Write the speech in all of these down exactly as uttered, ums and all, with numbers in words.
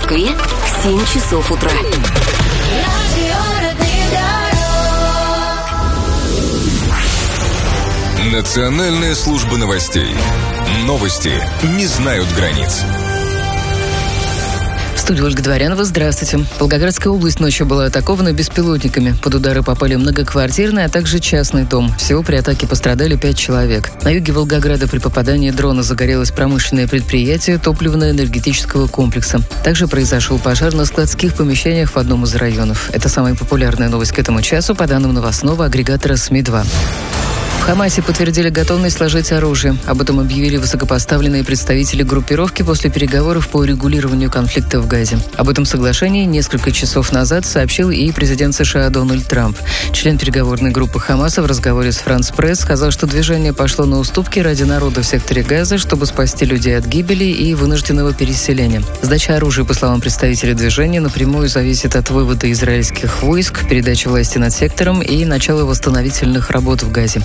Москве в семь часов утра. Национальная служба новостей. Новости не знают границ. В студии Ольга Дворянова. Здравствуйте. Волгоградская область ночью была атакована беспилотниками. Под удары попали многоквартирный, а также частный дом. Всего при атаке пострадали пять человек. На юге Волгограда при попадании дрона загорелось промышленное предприятие топливно-энергетического комплекса. Также произошел пожар на складских помещениях в одном из районов. Это самая популярная новость к этому часу, по данным новостного агрегатора СМИ два. В Хамасе подтвердили готовность сложить оружие. Об этом объявили высокопоставленные представители группировки после переговоров по урегулированию конфликта в Газе. Об этом соглашении несколько часов назад сообщил и президент США Дональд Трамп. Член переговорной группы Хамаса в разговоре с France Press сказал, что движение пошло на уступки ради народа в секторе Газа, чтобы спасти людей от гибели и вынужденного переселения. Сдача оружия, по словам представителей движения, напрямую зависит от вывода израильских войск, передачи власти над сектором и начала восстановительных работ в Газе.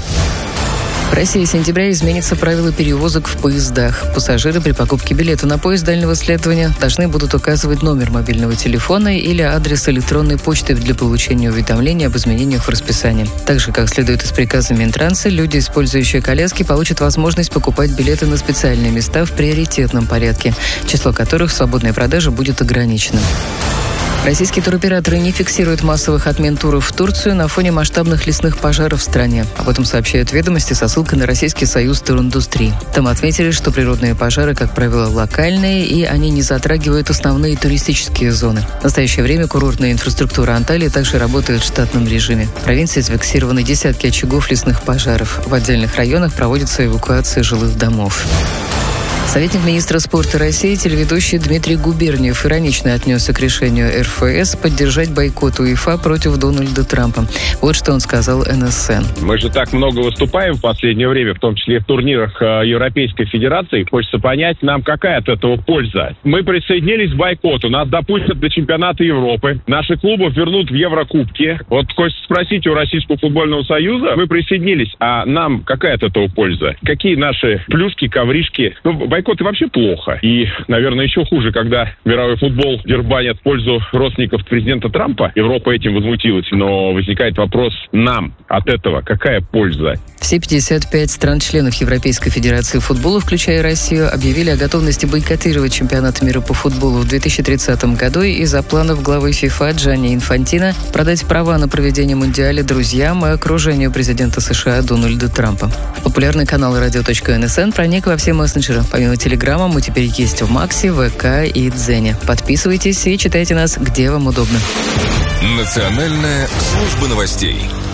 В России с сентября изменятся правила перевозок в поездах. Пассажиры при покупке билета на поезд дальнего следования должны будут указывать номер мобильного телефона или адрес электронной почты для получения уведомлений об изменениях в расписании. Также, как следует из приказа Минтранса, люди, использующие коляски, получат возможность покупать билеты на специальные места в приоритетном порядке, число которых в свободной продаже будет ограничено. Российские туроператоры не фиксируют массовых отмен туров в Турцию на фоне масштабных лесных пожаров в стране. Об этом сообщают «Ведомости» со ссылкой на Российский союз туриндустрии. Там отметили, что природные пожары, как правило, локальные, и они не затрагивают основные туристические зоны. В настоящее время курортная инфраструктура Анталии также работает в штатном режиме. В провинции зафиксированы десятки очагов лесных пожаров. В отдельных районах проводится эвакуация жилых домов. Советник министра спорта России, телеведущий Дмитрий Губерниев, иронично отнесся к решению эр эф эс поддержать бойкот УЕФА против Дональда Трампа. Вот что он сказал эн эс эн. Мы же так много выступаем в последнее время, в том числе и в турнирах Европейской Федерации. Хочется понять, нам какая от этого польза. Мы присоединились к бойкоту, нас допустят до чемпионата Европы. Наши клубы вернут в Еврокубки. Вот хочется спросить у Российского футбольного союза, мы присоединились, а нам какая от этого польза? Какие наши плюшки, ковришки? Ну, бойкот и вообще плохо. И, наверное, еще хуже, когда мировой футбол дербанит в пользу родственников президента Трампа. Европа этим возмутилась, но возникает вопрос: нам от этого какая польза? Все пятьдесят пять стран-членов Европейской Федерации футбола, включая Россию, объявили о готовности бойкотировать чемпионат мира по футболу в две тысячи тридцатом году из-за планов главы ФИФА Джанни Инфантино продать права на проведение Мундиаля друзьям и окружению президента США Дональда Трампа. Популярный канал радио точка эн эс эн проник во все мессенджеры. Помимо Телеграма мы теперь есть в Максе, ВК и Дзене. Подписывайтесь и читайте нас, где вам удобно. Национальная служба новостей.